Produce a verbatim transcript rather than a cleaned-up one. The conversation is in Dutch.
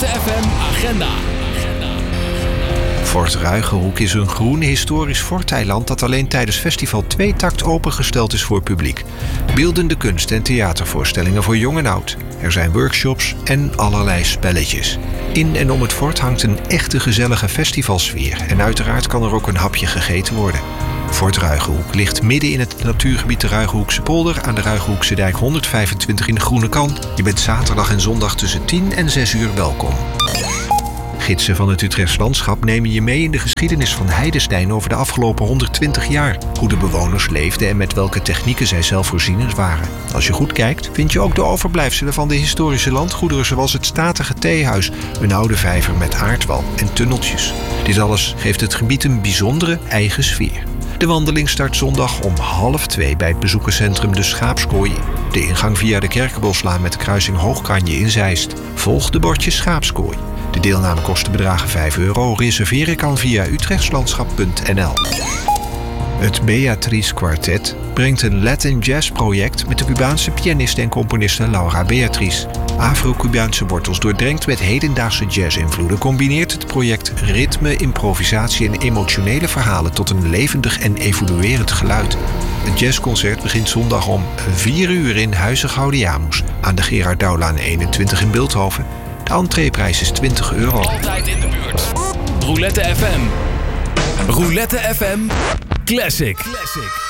Roulette F M Agenda. Fort Ruigenhoek is een groen historisch forteiland dat alleen tijdens festival Tweetakt opengesteld is voor publiek. Beeldende kunst en theatervoorstellingen voor jong en oud. Er zijn workshops en allerlei spelletjes. In en om het fort hangt een echte gezellige festivalsfeer en uiteraard kan er ook een hapje gegeten worden. Fort Ruigenhoek ligt midden in het natuurgebied de Ruigenhoekse polder aan de Ruigenhoekse dijk honderdvijfentwintig in de Groene Kan. Je bent zaterdag en zondag tussen tien en zes uur welkom. Gidsen van het Utrechts landschap nemen je mee in de geschiedenis van Heidestein over de afgelopen honderdtwintig jaar. Hoe de bewoners leefden en met welke technieken zij zelfvoorzienend waren. Als je goed kijkt, vind je ook de overblijfselen van de historische landgoederen zoals het statige theehuis, een oude vijver met aardwal en tunneltjes. Dit alles geeft het gebied een bijzondere eigen sfeer. De wandeling start zondag om half twee bij het bezoekerscentrum De Schaapskooi. De ingang via de Kerkenboslaan met de kruising Hoogkanje in Zeist. Volg de bordjes Schaapskooi. De deelnamekosten bedragen vijf euro. Reserveren kan via utrechtslandschap punt n l. Het Beatrice Quartet brengt een Latin Jazz project met de Cubaanse pianiste en componiste Laura Beatrice. Afro-Cubaanse wortels doordrenkt met hedendaagse jazz-invloeden combineert het project ritme, improvisatie en emotionele verhalen tot een levendig en evoluerend geluid. Het jazzconcert begint zondag om vier uur in Huize Gaudiamus aan de Gerard Douwlaan eenentwintig in Bilthoven. De entreeprijs is twintig euro. Altijd in de buurt. Roulette F M. Roulette F M Classic. Classic.